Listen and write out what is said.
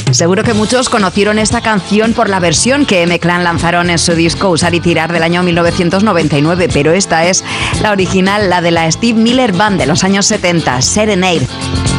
Seguro que muchos conocieron esta canción por la versión que M-Clan lanzaron en su disco Usar y Tirar del año 1999, pero esta es la original, la de la Steve Miller Band de los años 70, Serenade.